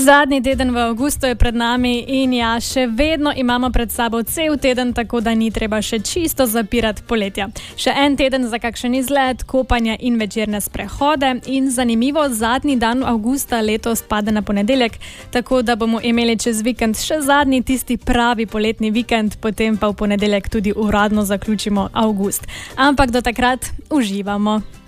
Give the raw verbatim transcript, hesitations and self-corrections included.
Zadnji teden v avgustu je pred nami in ja, še vedno imamo pred sabo cel teden, tako da ni treba še čisto zapirati poletja. Še en teden za kakšen izlet, kopanja in večerne sprehode in zanimivo, zadnji dan avgusta letos pade na ponedeljek, tako da bomo imeli čez vikend še zadnji tisti pravi poletni vikend, potem pa v ponedeljek tudi uradno zaključimo avgust. Ampak do takrat uživamo.